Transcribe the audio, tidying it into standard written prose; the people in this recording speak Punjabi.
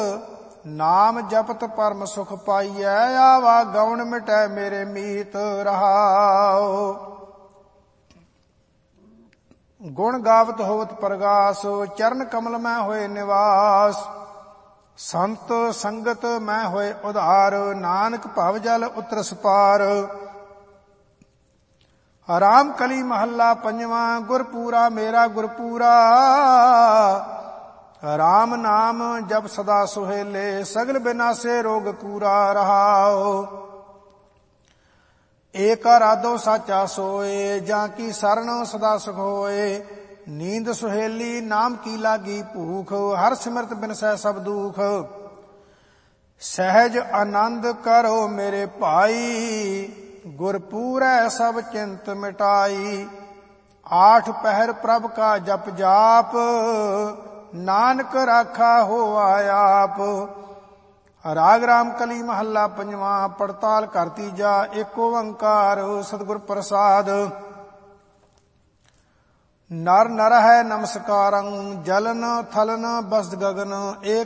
ਨਾਮ ਜਪਤ ਪਰਮ ਸੁਖ ਪਾਈਐ। ਆਵਾ ਗਉਣ ਮਿਟੈ ਮੇਰੇ ਮੀਤ ਰਹਾਉ। ਗੁਣ ਗਾਵਤ ਹੋਵਤ ਪ੍ਰਗਾਸ, ਚਰਨ ਕਮਲ ਮੈਂ ਹੋਏ ਨਿਵਾਸ। ਸੰਤ ਸੰਗਤ ਮੈਂ ਹੋਏ ਉਧਾਰ, ਨਾਨਕ ਭਵ ਜਲ ਉਤਰਸ ਪਾਰ। ਰਾਮ ਕਲੀ ਮਹੱਲਾ ਪੰਜਵਾਂ। ਗੁਰਪੂਰਾ ਮੇਰਾ ਗੁਰਪੂਰਾ, ਰਾਮ ਨਾਮ ਜਪ ਸਦਾ ਸੁਹੇਲੇ। ਸਗਲ ਬਿਨਾਸੇ ਰੋਗ ਕੂਰਾ ਰਹਾਉ। ਏਕ ਆਰਾਧੋ ਸਾਚਾ ਸੋਏ, ਜਾਂ ਕੀ ਸਰਣ ਸਦਾ ਸੁਖ ਹੋਏ। ਨੀਂਦ ਸੁਹੇਲੀ ਨਾਮ ਕੀ ਲਾਗੀ ਭੂਖ, ਹਰ ਸਿਮਰਤ ਬਿਨਸੈ ਸਭ ਦੁਖ। ਸਹਿਜ ਆਨੰਦ ਕਰੋ ਮੇਰੇ ਭਾਈ, ਗੁਰਪੂਰੈ ਸਭ ਚਿੰਤ ਮਿਟਾਈ। ਆਠ ਪਹਿਰ ਪ੍ਰਭ ਕਾ ਜਪ ਜਾਪ, ਨਾਨਕ ਰਾਖਾ ਹੋਆ ਆਪ। ਰਾਗ ਰਾਮ ਕਲੀ ਮਹੱਲਾ ਪੰਜਵਾਂ। ਪੜਤਾਲ ਘਰ ਤੀਜਾ। ਏਕ ਓੰਕਾਰ ਸਤਿਗੁਰ ਪ੍ਰਸਾਦ। ਨਰ ਨਰ ਹੈ ਨਮਸਕਾਰੰ, ਜਲਨ ਥਲਨ ਬਸਤ ਗਗਨ। ਏਕ